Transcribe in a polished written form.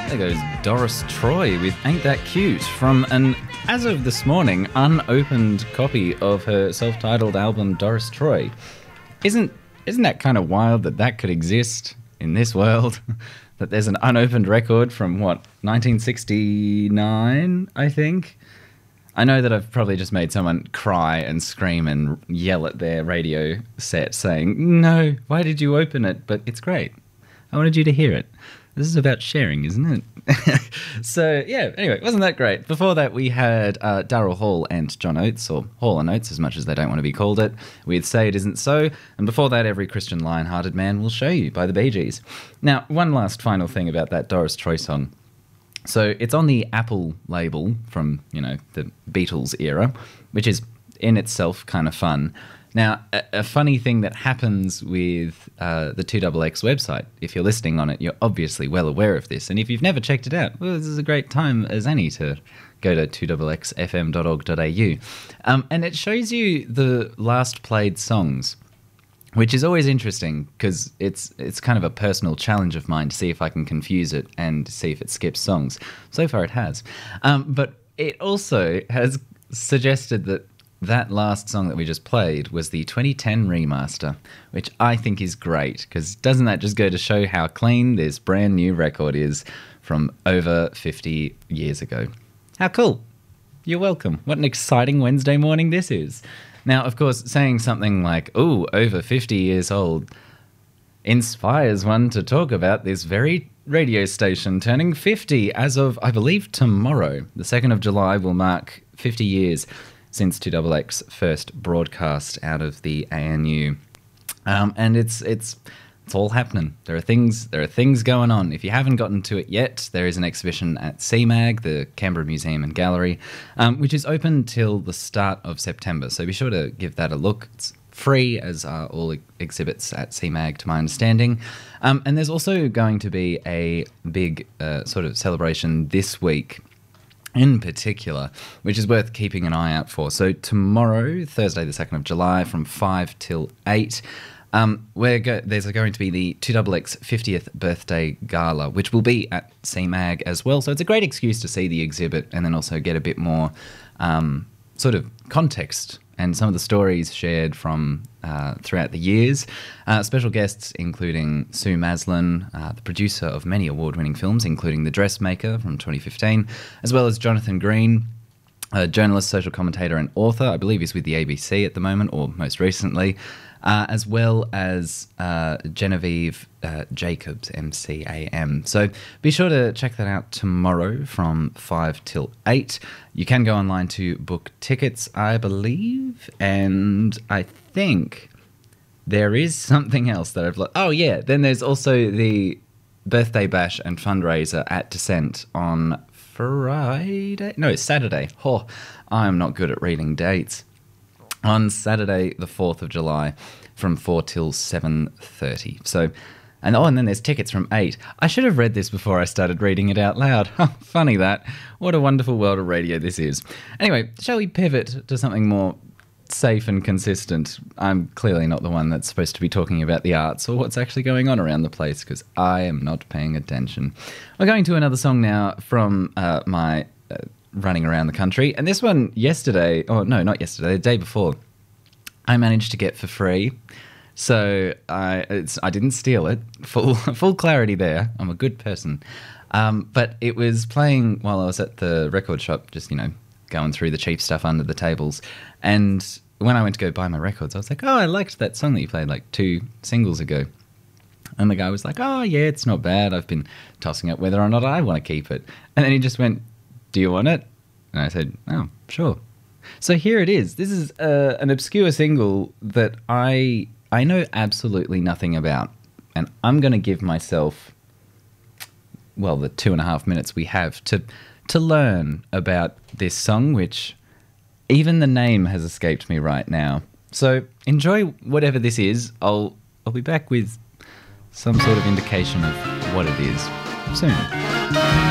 There goes Doris Troy with Ain't That Cute from an, as of this morning, unopened copy of her self-titled album Doris Troy. Isn't that kind of wild that could exist in this world? That there's an unopened record from, 1969, I think? I know that I've probably just made someone cry and scream and yell at their radio set saying, "No, why did you open it?" But it's great. I wanted you to hear it. This is about sharing, isn't it? So, yeah, anyway, wasn't that great? Before that, we had Daryl Hall and John Oates, or Hall and Oates, as much as they don't want to be called it, with Say It Isn't So. And before that, Every Christian Lion-Hearted Man Will Show You by the Bee Gees. Now, one last final thing about that Doris Troy song. So it's on the Apple label from, the Beatles era, which is in itself kind of fun. Now, a funny thing that happens with the 2XX website, if you're listening on it, you're obviously well aware of this. And if you've never checked it out, well, this is a great time as any to go to 2xxfm.org.au. And it shows you the last played songs, which is always interesting because it's kind of a personal challenge of mine to see if I can confuse it and see if it skips songs. So far it has. But it also has suggested that last song that we just played was the 2010 remaster, which I think is great, because doesn't that just go to show how clean this brand new record is from over 50 years ago? How cool. You're welcome. What an exciting Wednesday morning this is. Now, of course, saying something like, "Ooh, over 50 years old," inspires one to talk about this very radio station turning 50 as of, I believe, tomorrow. The 2nd of July will mark 50 years since 2XX first broadcast out of the ANU. And it's all happening. There are things going on. If you haven't gotten to it yet, there is an exhibition at CMAG, the Canberra Museum and Gallery, which is open till the start of September. So be sure to give that a look. It's free, as are all exhibits at CMAG, to my understanding. And there's also going to be a big sort of celebration this week in particular, which is worth keeping an eye out for. So tomorrow, Thursday the 2nd of July, from 5 till 8, there's going to be the 2XX 50th birthday gala, which will be at CMAG as well. So it's a great excuse to see the exhibit and then also get a bit more sort of context and some of the stories shared from throughout the years. Special guests including Sue Maslin, the producer of many award-winning films, including The Dressmaker from 2015, as well as Jonathan Green, a journalist, social commentator and author. I believe he's with the ABC at the moment, or most recently, as well as Genevieve Jacobs, MCAM. So be sure to check that out tomorrow from 5 till 8. You can go online to book tickets, I believe, and I think there is something else that I've... Oh, yeah, then there's also the birthday bash and fundraiser at Descent on Saturday. Oh, I'm not good at reading dates. On Saturday, the 4th of July, from 4 till 7:30. So, and then there's tickets from 8. I should have read this before I started reading it out loud. Funny that. What a wonderful world of radio this is. Anyway, shall we pivot to something more safe and consistent? I'm clearly not the one that's supposed to be talking about the arts or what's actually going on around the place, because I am not paying attention. We're going to another song now from my... running around the country, and this one yesterday, not yesterday, the day before, I managed to get for free. So I didn't steal it. Full clarity there. I'm a good person. But it was playing while I was at the record shop, just going through the cheap stuff under the tables. And when I went to go buy my records, I was like, "Oh, I liked that song that you played like 2 singles ago." And the guy was like, "Oh yeah, it's not bad. I've been tossing up whether or not I want to keep it." And then he just went, "Do you want it?" And I said, "Oh, sure." So here it is. This is an obscure single that I know absolutely nothing about. And I'm going to give myself, the 2.5 minutes we have to learn about this song, which even the name has escaped me right now. So enjoy whatever this is. I'll be back with some sort of indication of what it is soon.